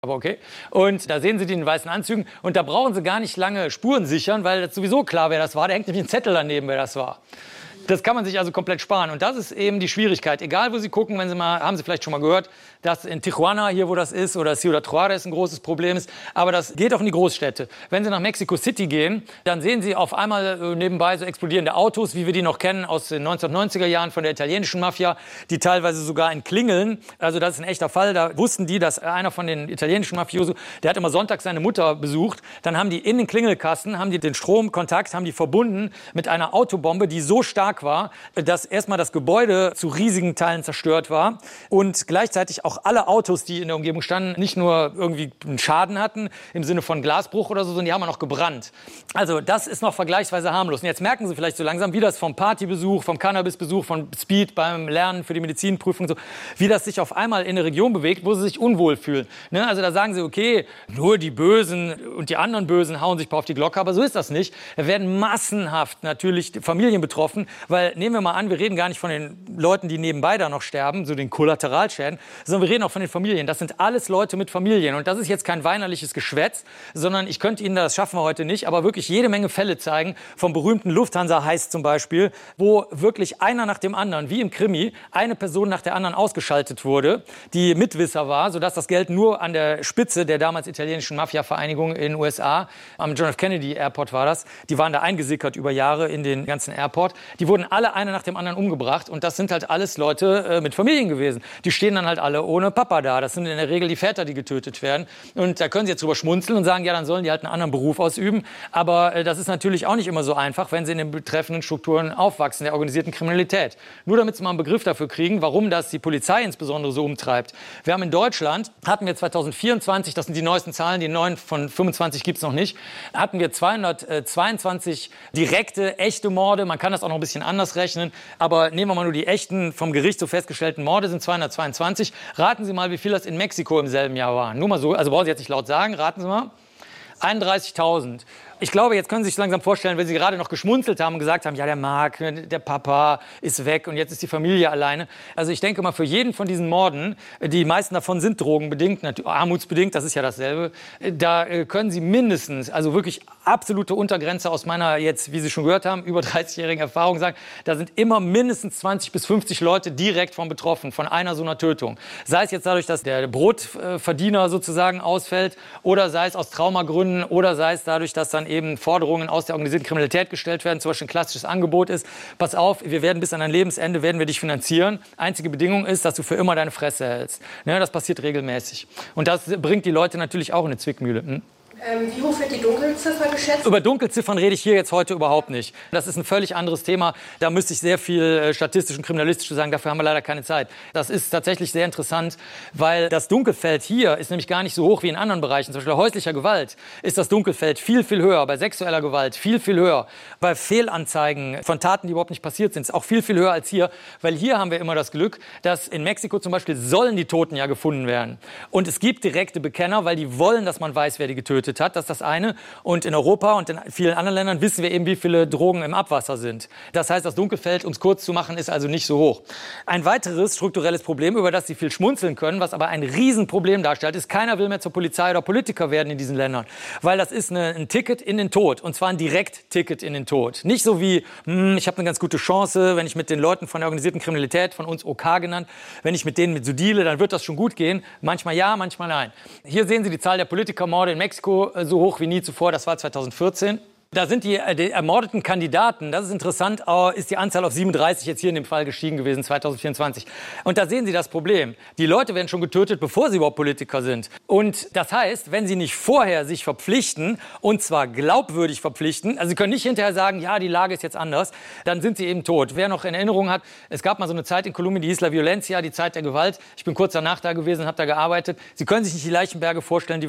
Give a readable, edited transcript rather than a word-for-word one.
Aber okay. Und da sehen Sie die in weißen Anzügen. Und da brauchen Sie gar nicht lange Spuren sichern, weil das sowieso klar, wer das war. Da hängt nämlich ein Zettel daneben, wer das war. Das kann man sich also komplett sparen. Und das ist eben die Schwierigkeit. Egal, wo Sie gucken, wenn Sie mal, haben Sie vielleicht schon mal gehört, dass in Tijuana, hier wo das ist, oder Ciudad Juárez ein großes Problem ist. Aber das geht auch in die Großstädte. Wenn Sie nach Mexico City gehen, dann sehen Sie auf einmal nebenbei so explodierende Autos, wie wir die noch kennen aus den 1990er Jahren von der italienischen Mafia, die teilweise sogar entklingeln. Also das ist ein echter Fall. Da wussten die, dass einer von den italienischen Mafioso, der hat immer sonntags seine Mutter besucht. Dann haben die in den Klingelkasten, haben die den Stromkontakt, haben die verbunden mit einer Autobombe, die so stark war, dass erstmal das Gebäude zu riesigen Teilen zerstört war und gleichzeitig auch alle Autos, die in der Umgebung standen, nicht nur irgendwie einen Schaden hatten im Sinne von Glasbruch oder so, sondern die haben auch noch gebrannt. Also das ist noch vergleichsweise harmlos. Und jetzt merken Sie vielleicht so langsam, wie das vom Partybesuch, vom Cannabisbesuch, von Speed beim Lernen für die Medizinprüfung, so, wie das sich auf einmal in eine Region bewegt, wo Sie sich unwohl fühlen. Ne? Also da sagen Sie, okay, nur die Bösen und die anderen Bösen hauen sich auf die Glocke, aber so ist das nicht. Da werden massenhaft natürlich Familien betroffen, weil nehmen wir mal an, wir reden gar nicht von den Leuten, die nebenbei da noch sterben, so den Kollateralschäden, sondern wir reden auch von den Familien. Das sind alles Leute mit Familien. Und das ist jetzt kein weinerliches Geschwätz, sondern ich könnte Ihnen, das schaffen wir heute nicht, aber wirklich jede Menge Fälle zeigen, vom berühmten Lufthansa-Heist zum Beispiel, wo wirklich einer nach dem anderen, wie im Krimi, eine Person nach der anderen ausgeschaltet wurde, die Mitwisser war, sodass das Geld nur an der Spitze der damals italienischen Mafia-Vereinigung in den USA, am John F. Kennedy Airport war das, die waren da eingesickert über Jahre in den ganzen Airport, die wurden alle einer nach dem anderen umgebracht und das sind halt alles Leute mit Familien gewesen. Die stehen dann halt alle ohne Papa da. Das sind in der Regel die Väter, die getötet werden. Und da können Sie jetzt drüber schmunzeln und sagen, ja, dann sollen die halt einen anderen Beruf ausüben. Aber das ist natürlich auch nicht immer so einfach, wenn Sie in den betreffenden Strukturen aufwachsen, der organisierten Kriminalität. Nur damit Sie mal einen Begriff dafür kriegen, warum das die Polizei insbesondere so umtreibt. Wir haben in Deutschland, hatten wir 2024, das sind die neuesten Zahlen, die neuen von 25 gibt es noch nicht, hatten wir 222 direkte, echte Morde. Man kann das auch noch ein bisschen anders rechnen. Aber nehmen wir mal nur die echten, vom Gericht so festgestellten Morde sind 222. Raten Sie mal, wie viel das in Mexiko im selben Jahr waren. Nur mal so, also brauchen Sie jetzt nicht laut sagen, raten Sie mal. 31.000. Ich glaube, jetzt können Sie sich langsam vorstellen, wenn Sie gerade noch geschmunzelt haben und gesagt haben, ja, der Marc, der Papa ist weg und jetzt ist die Familie alleine. Also ich denke mal, für jeden von diesen Morden, die meisten davon sind drogenbedingt, armutsbedingt, das ist ja dasselbe, da können Sie mindestens, also wirklich absolute Untergrenze aus meiner jetzt, wie Sie schon gehört haben, über 30-jährigen Erfahrung sagen, da sind immer mindestens 20 bis 50 Leute direkt von betroffen, von einer so einer Tötung. Sei es jetzt dadurch, dass der Brotverdiener sozusagen ausfällt oder sei es aus Traumagründen oder sei es dadurch, dass dann eben Forderungen aus der organisierten Kriminalität gestellt werden. Zum Beispiel ein klassisches Angebot ist, pass auf, wir werden bis an dein Lebensende, werden wir dich finanzieren. Einzige Bedingung ist, dass du für immer deine Fresse hältst. Ne, das passiert regelmäßig. Und das bringt die Leute natürlich auch in eine Zwickmühle. Wie hoch wird die Dunkelziffer geschätzt? Über Dunkelziffern rede ich hier jetzt heute überhaupt nicht. Das ist ein völlig anderes Thema. Da müsste ich sehr viel statistisch und kriminalistisch sagen. Dafür haben wir leider keine Zeit. Das ist tatsächlich sehr interessant, weil das Dunkelfeld hier ist nämlich gar nicht so hoch wie in anderen Bereichen. Zum Beispiel bei häuslicher Gewalt ist das Dunkelfeld viel, viel höher. Bei sexueller Gewalt viel, viel höher. Bei Fehlanzeigen von Taten, die überhaupt nicht passiert sind, ist auch viel, viel höher als hier. Weil hier haben wir immer das Glück, dass in Mexiko zum Beispiel sollen die Toten ja gefunden werden. Und es gibt direkte Bekenner, weil die wollen, dass man weiß, wer die getötet hat. Das ist das eine. Und in Europa und in vielen anderen Ländern wissen wir eben, wie viele Drogen im Abwasser sind. Das heißt, das Dunkelfeld, um es kurz zu machen, ist also nicht so hoch. Ein weiteres strukturelles Problem, über das Sie viel schmunzeln können, was aber ein Riesenproblem darstellt, ist, keiner will mehr zur Polizei oder Politiker werden in diesen Ländern. Weil das ist ein Ticket in den Tod. Und zwar ein Direkt-Ticket in den Tod. Nicht so wie, ich habe eine ganz gute Chance, wenn ich mit den Leuten von der organisierten Kriminalität, von uns OK genannt, wenn ich mit denen mit so deale, dann wird das schon gut gehen. Manchmal ja, manchmal nein. Hier sehen Sie die Zahl der Politikermorde in Mexiko so hoch wie nie zuvor, das war 2014. Da sind die ermordeten Kandidaten, das ist interessant, ist die Anzahl auf 37 jetzt hier in dem Fall gestiegen gewesen, 2024. Und da sehen Sie das Problem. Die Leute werden schon getötet, bevor sie überhaupt Politiker sind. Und das heißt, wenn sie nicht vorher sich verpflichten, und zwar glaubwürdig verpflichten, also sie können nicht hinterher sagen, ja, die Lage ist jetzt anders, dann sind sie eben tot. Wer noch in Erinnerung hat, es gab mal so eine Zeit in Kolumbien, die hieß La Violencia, die Zeit der Gewalt. Ich bin kurz danach da gewesen, habe da gearbeitet. Sie können sich nicht die Leichenberge vorstellen, die